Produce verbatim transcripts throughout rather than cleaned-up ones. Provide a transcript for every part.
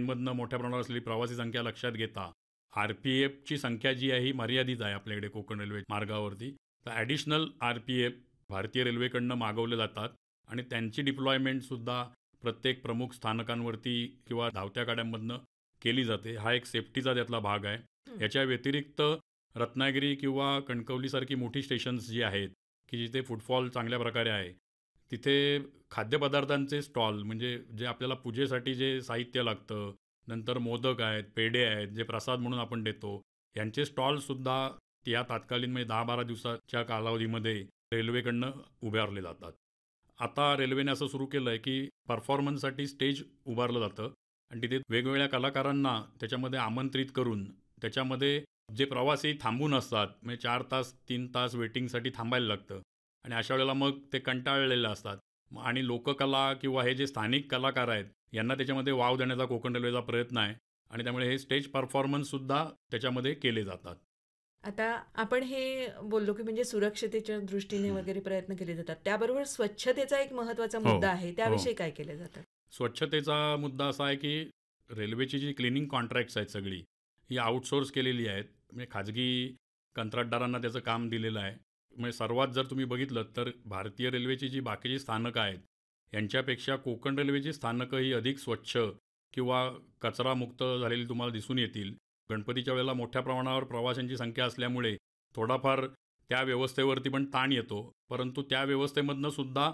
रेल्वेमधनं मोठ्या प्रमाणावर असलेली प्रवासी संख्या लक्षात घेता आर पी एफची संख्या जी आहे ही मर्यादित आहे आपल्याकडे कोकण रेल्वे मार्गावरती. तर ॲडिशनल आर पी एफ भारतीय रेल्वेकडनं मागवले जातात आणि त्यांची डिप्लॉयमेंटसुद्धा प्रत्येक प्रमुख स्थानकांवरती किंवा धावत्या गाड्यांमधनं केली जाते. हा एक सेफ्टीचा त्यातला भाग आहे. याच्या व्यतिरिक्त रत्नागिरी किंवा कणकवलीसारखी मोठी स्टेशन्स जी आहेत की जिथे फुटफॉल चांगल्या प्रकारे आहे, तिथे खाद्यपदार्थांचे स्टॉल म्हणजे जे आपल्याला पूजेसाठी जे साहित्य लागतं, नंतर मोदक आहेत, पेढे आहेत, जे प्रसाद म्हणून आपण देतो, यांचे स्टॉलसुद्धा या तात्कालीन म्हणजे दहा बारा दिवसाच्या कालावधीमध्ये रेल्वेकडनं उभारले जातात. आता रेल्वेने असं सुरू केलं आहे की परफॉर्मन्ससाठी स्टेज उभारलं जातं आणि तिथे वेगवेगळ्या कलाकारांना त्याच्यामध्ये आमंत्रित करून त्याच्यामध्ये जे प्रवासी थांबून असतात म्हणजे चार तास तीन तास वेटिंगसाठी थांबायला लागतं आणि अशा वेळेला मग ते कंटाळलेले असतात आणि लोककला किंवा हे जे स्थानिक कलाकार आहेत यांना त्याच्यामध्ये वाव देण्याचा कोकण रेल्वेचा प्रयत्न आहे आणि त्यामुळे हे स्टेज परफॉर्मन्ससुद्धा त्याच्यामध्ये केले जातात. आता आपण हे बोललो की म्हणजे सुरक्षतेच्या दृष्टीने वगैरे प्रयत्न केले जातात, त्याबरोबर स्वच्छतेचा एक महत्त्वाचा मुद्दा आहे, त्याविषयी काय केले जातं? स्वच्छतेचा मुद्दा असा आहे की रेल्वेची जी क्लिनिंग कॉन्ट्रॅक्ट्स आहेत सगळी ही आउटसोर्स केलेली आहेत. म्हणजे खाजगी कंत्राटदारांना त्याचं काम दिलेलं आहे. म्हणजे सर्वात जर तुम्ही बघितलं तर भारतीय रेल्वेची जी बाकीची स्थानकं आहेत यांच्यापेक्षा कोकण रेल्वेची स्थानकं ही अधिक स्वच्छ किंवा कचरामुक्त झालेली तुम्हाला दिसून येतील. गणपतीच्या वेळेला मोठ्या प्रमाणावर प्रवाशांची संख्या असल्यामुळे थोडाफार त्या व्यवस्थेवरती पण ताण येतो, परंतु त्या व्यवस्थेमधनं सुद्धा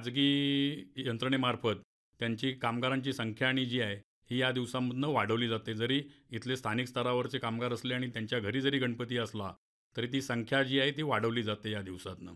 खाजगी यंत्रणेमार्फत त्यांची कामगारांची संख्या आणि जी आहे ही या दिवसांमधनं वाढवली जाते. जरी इथले स्थानिक स्तरावरचे कामगार असले आणि त्यांच्या घरी जरी गणपती असला तरी ती संख्या जी आहे ती वाढवली जाते या दिवसातनं.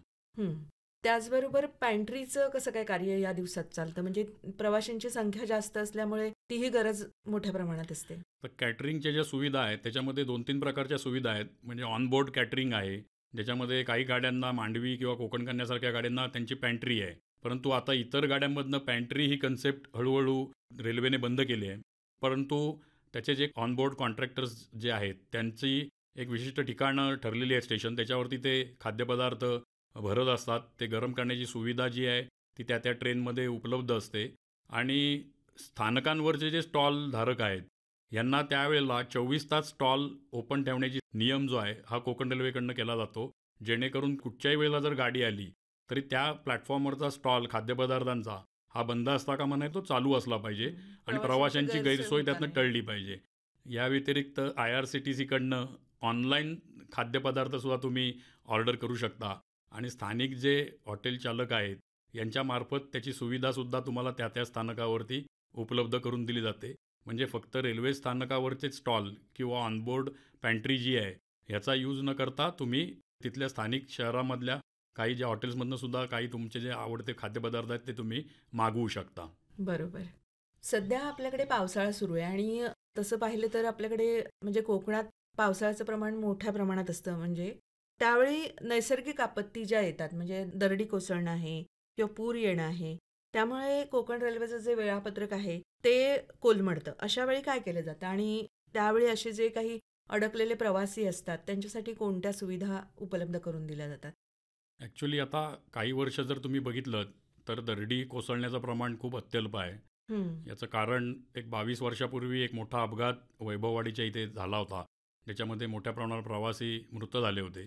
त्याचबरोबर पॅन्ट्रीचं कसं काय कार्य या दिवसात चालतं? म्हणजे प्रवाशांची संख्या जास्त असल्यामुळे तीही गरज मोठ्या प्रमाणात असते. तर कॅटरिंगच्या ज्या सुविधा आहेत त्याच्यामध्ये दोन तीन प्रकारच्या सुविधा आहेत. म्हणजे ऑनबोर्ड कॅटरिंग आहे ज्याच्यामध्ये काही गाड्यांना मांडवी किंवा कोकण कन्यासारख्या गाड्यांना त्यांची पॅन्ट्री आहे, परंतु आता इतर गाड्यांमधनं पॅन्ट्री ही कन्सेप्ट हळूहळू रेल्वेने बंद केली आहे. परंतु त्याचे जे ऑनबोर्ड कॉन्ट्रॅक्टर्स जे आहेत त्यांची एक विशिष्ट ठिकाणं ठरलेली आहे स्टेशन, त्याच्यावरती ते खाद्यपदार्थ भरत असतात. ते गरम करण्याची सुविधा जी आहे ती त्या त्या ट्रेनमध्ये उपलब्ध असते आणि स्थानकांवरचे जे स्टॉल धारक आहेत यांना त्यावेळेला चोवीस तास स्टॉल ओपन ठेवण्याची नियम जो आहे हा कोकण रेल्वेकडनं केला जातो, जेणेकरून कुठच्याही वेळेला जर गाडी आली तरी त्या प्लॅटफॉर्मवरचा स्टॉल खाद्यपदार्थांचा हा बंद असता कामा नये, तो चालू असला पाहिजे आणि प्रवाशांची गैरसोय त्यातनं टळली पाहिजे. या व्यतिरिक्त I R C T सीकडनं online खाद्यपदार्थसुद्धा तुम्ही ऑर्डर करू शकता आणि स्थानिक जे हॉटेल चालक आहेत यांच्यामार्फत त्याची सुविधासुद्धा तुम्हाला त्या त्या स्थानकावरती उपलब्ध करून दिली जाते. म्हणजे फक्त रेल्वे स्थानकावरचेच स्टॉल किंवा ऑनबोर्ड पॅन्ट्री जी आहे ह्याचा यूज न करता तुम्ही तिथल्या स्थानिक शहरामधल्या काही ज्या हॉटेल्समधनं सुद्धा काही तुमचे जे आवडते खाद्यपदार्थ आहेत ते तुम्ही मागवू शकता. बरोबर. सध्या आपल्याकडे पावसाळा सुरू आहे आणि तसं पाहिलं तर आपल्याकडे म्हणजे कोकणात पावसाळ्याचं प्रमाण मोठ्या प्रमाणात असतं. म्हणजे त्यावेळी नैसर्गिक आपत्ती ज्या येतात म्हणजे दरडी कोसळणं आहे किंवा पूर येणं आहे, त्यामुळे कोकण रेल्वेचं जे वेळापत्रक आहे ते कोलमडतं. अशा वेळी काय केलं जातं आणि त्यावेळी असे जे काही अडकलेले प्रवासी असतात त्यांच्यासाठी कोणत्या सुविधा उपलब्ध करून दिल्या जातात? ॲक्च्युली आता काही वर्ष जर तुम्ही बघितलं तर दरडी कोसळण्याचं प्रमाण खूप अत्यल्प आहे. याचं कारण एक बावीस वर्षापूर्वी एक मोठा अपघात वैभववाडीच्या इथे झाला होता, ज्याच्यामध्ये मोठ्या प्रमाणावर प्रवासी मृत झाले होते.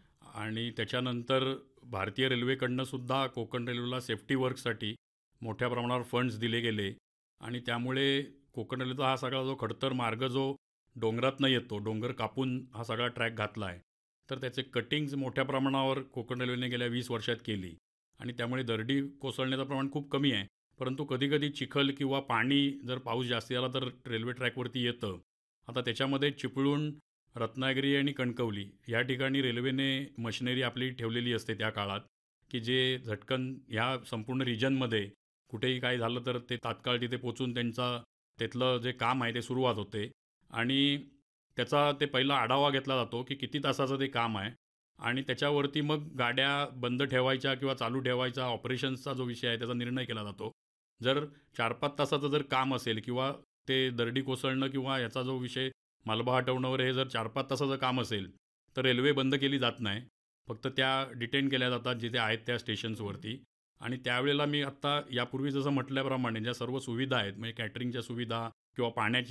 आणि त्याच्यानंतर भारतीय रेल्वेकडनं सुद्धा कोकण रेल्वेला सेफ्टी वर्कसाठी मोठ्या प्रमाणावर फंड्स दिले गेले आणि त्यामुळे कोकण रेल्वेचा हा सगळा जो खडतर मार्ग जो डोंगरातनं येतो, डोंगर कापून हा सगळा ट्रॅक घातला आहे, तर त्याचे कटिंग्ज मोठ्या प्रमाणावर कोकण रेल्वेने गेल्या वीस वर्षात केली आणि त्यामुळे दरडी कोसळण्याचं प्रमाण खूप कमी आहे. परंतु कधीकधी चिखल किंवा पाणी जर पाऊस जास्ती आला तर रेल्वे ट्रॅकवरती येतं. आता त्याच्यामध्ये चिपळूण, रत्नागिरी आणि कणकवली या ठिकाणी रेल्वेने मशिनरी आपली ठेवलेली असते त्या काळात की जे झटकन ह्या संपूर्ण रिजनमध्ये कुठेही काय झालं तर ते तात्काळ तिथे पोचून त्यांचा त्यातलं जे काम आहे ते सुरुवात होते आणि त्याचा ते पहिला आढावा घेतला जातो की किती तासाचं ते काम आहे आणि त्याच्यावरती मग गाड्या बंद ठेवायच्या किंवा चालू ठेवायचा ऑपरेशन्सचा जो विषय आहे त्याचा निर्णय केला जातो. जर चार पाच तासाचं जर काम असेल किंवा ते दरडी कोसळणं किंवा याचा जो विषय मलबा हटवणं वगैरे हे जर चार पाच तासाचं काम असेल तर रेल्वे बंद केली जात नाही, फक्त त्या डिटेन केल्या जातात जिथे आहेत त्या स्टेशन्सवरती. आणि त्यावेळेला मी आत्ता यापूर्वी जसं म्हटल्याप्रमाणे ज्या सर्व सुविधा आहेत म्हणजे कॅटरिंगच्या सुविधा किंवा पाण्याची